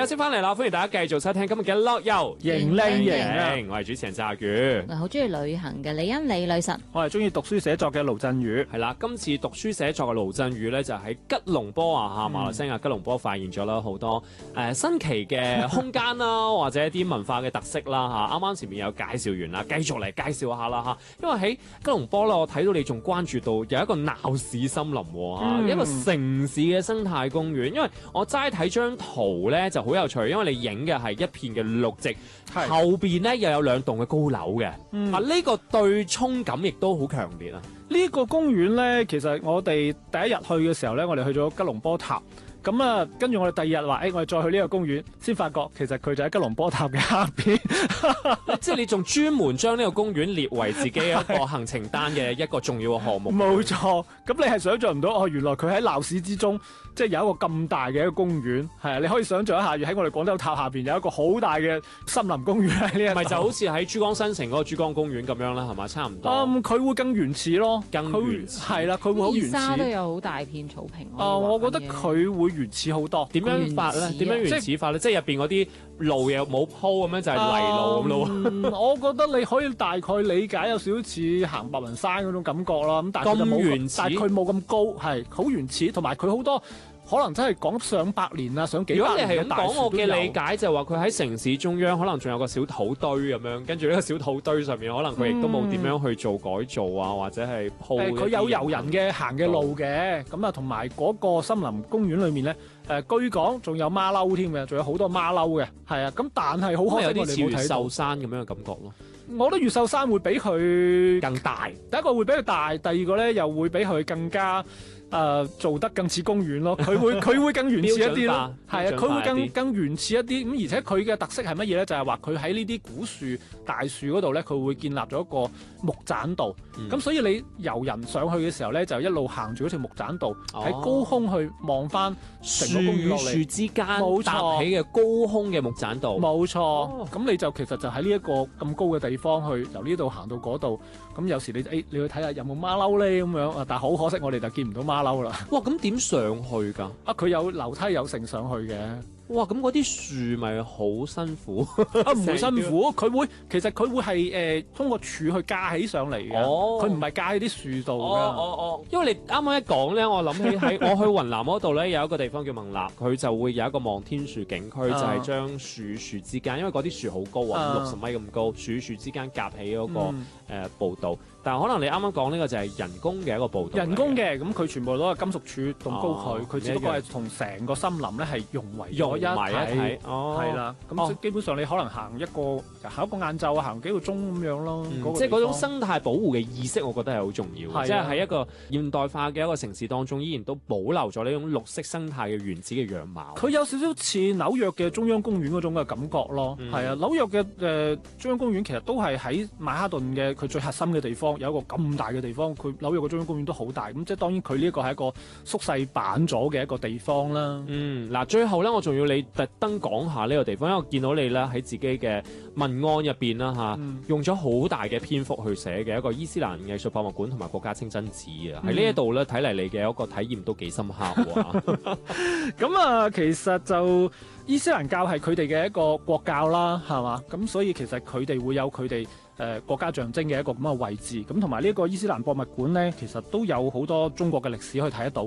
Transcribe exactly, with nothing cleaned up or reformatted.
休息翻嚟啦，歡迎大家繼續收聽今日嘅樂遊型靚型， 我係主持人澤宇。 我好中意旅行嘅李欣李女神， 我係中意讀書寫作嘅盧振宇。 係啦，今次讀書寫作嘅盧振宇咧，就喺吉隆坡啊，嚇馬來西亞吉隆坡發現咗啦好多誒、呃、新奇嘅空間啦，或者一啲文化嘅特色啦嚇。啱啱前面有介紹完啦，繼續嚟介紹下啦嚇。因為喺吉隆坡咧，我睇到你仲關注到有一個鬧市森林喎、嗯、一個城市嘅生態公園。因為我齋睇張圖咧就好有趣，因為你影嘅係一片嘅綠植，後邊咧又有兩棟嘅高樓嘅。嗯、啊，呢、這個對沖感亦都好強烈啊！ 呢個公園咧，其實我哋第一日去嘅時候咧，我哋去咗吉隆坡塔。咁啊，跟住我哋第二日話，誒、欸，我哋再去呢個公園，先發覺其實佢就喺吉隆坡塔嘅下邊。 即係你仲專門將呢個公園列為自己一個行程單嘅一個重要嘅項目。 冇錯，咁你係想像唔到哦，原來佢喺鬧市之中，即係有一個咁大嘅一個公園。係啊，你可以想像一下，喺我哋廣州塔下邊有一個好大嘅森林公園喺呢一度。 咪就好似喺珠江新城嗰個珠江公園咁樣啦，係嘛？差唔多。 嗯，佢會更原始咯， 更原始係啦，佢會好原始。 二沙都有好大片草坪。 啊、呃，我覺得佢會原始好多。 點樣法咧？點樣原始法咧？即係入邊嗰啲路又冇鋪咁樣，就係泥路咁咯。 嗯、我覺得你可以大概理解有少少似行白雲山嗰種感覺啦。咁但係佢冇咁原始，但係佢冇咁高，係好原始，同埋佢好多可能真係講上百年啊，上幾百年嘅大樹都有。如果你係咁講，我嘅理解就係話佢喺城市中央，可能仲有個小土堆咁樣，跟住呢個小土堆上面，可能佢亦都冇點樣去做改造啊，或者係鋪。佢、呃、有遊人嘅行嘅路嘅，咁啊，同埋嗰個森林公園裏面咧。誒、呃、據講仲有馬騮添嘅，仲有好多馬騮嘅，係啊，咁但係好可惜我哋冇睇到。有啲似越秀山咁樣嘅感覺咯。我覺得越秀山會比佢更大， 第一個會比佢大，第二個咧又會比佢更加。誒、呃、做得更似公園咯，佢會佢會更原始一啲咯，係啊，佢會更更原始一啲咁，而且佢嘅特色係乜嘢咧？就係話佢喺呢啲古樹大樹嗰度咧，佢會建立咗一個木棧道，咁、嗯、所以你遊人上去嘅時候咧，就一路行住嗰條木棧道喺、哦、高空去望翻成個公園落嚟，樹之間搭起嘅高空嘅木棧道，冇錯。咁、哦、你就其實就喺呢一個咁高嘅地方去由呢度行到嗰度，咁有時你誒、哎、你去睇下有冇馬騮咧咁樣，但係好可惜我哋就見唔到馬騮啦。 哇，咁點上去㗎？ 啊，佢有樓梯有乘上去嘅。 哇，咁嗰啲樹咪好辛苦啊？唔會辛苦，佢會其實佢會係誒、呃、通過柱去架起上嚟嘅。佢唔係架喺啲樹度㗎。 哦哦哦，因為你啱啱一講咧，我諗起喺我去雲南嗰度咧，有一個地方叫勐臘，佢就會有一個望天樹景區，就係將樹樹之間，因為嗰啲樹好高啊，六十米咁高，樹樹之間夾起嗰、那個誒、嗯呃、步道。但係可能你啱啱講呢個就係人工嘅一個步道。人工嘅，咁佢全部都係金屬柱棟高佢，佢、哦、只不過係同成個森林咧係融為咗一體。哦，係啦，咁、哦、基本上你可能行一個行一個晏晝啊，行幾個鐘咁樣咯。嗯那個、即係嗰種生態保護嘅意識，我覺得係好重要。即係喺一個現代化嘅一個城市當中，依然都保留咗呢種綠色生態嘅原始嘅樣貌。佢有少少似紐約嘅中央公園嗰種嘅感覺咯。係、嗯、啊，紐約嘅誒、呃、中央公園其實都係喺曼哈頓嘅佢最核心嘅地方。有一個咁大嘅地方，佢紐約個中央公園都好大，咁即係當然佢呢一個係一個縮細版咗嘅一個地方啦。嗯，嗱，最後咧，我仲要你特登講下呢個地方，因為我見到你咧喺自己嘅文案入邊啦嚇，用咗好大嘅篇幅去寫嘅一個伊斯蘭藝術博物館同埋國家清真寺啊，喺、嗯、呢一度咧睇嚟你嘅一個體驗都幾深刻喎。咁啊，其實就伊斯蘭教係佢哋嘅一個國教啦，係嘛？咁所以其實佢哋會有佢哋誒國家象徵嘅一個咁嘅位置，咁同埋呢個伊斯蘭博物館咧，其實都有好多中國嘅歷史可以睇得到。